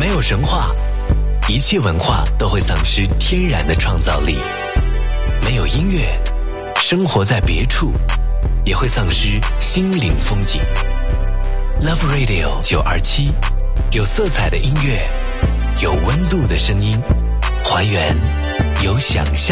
没有神话，一切文化都会丧失天然的创造力；没有音乐，生活在别处也会丧失心灵风景。Love Radio 927，有色彩的音乐，有温度的声音，还原有想象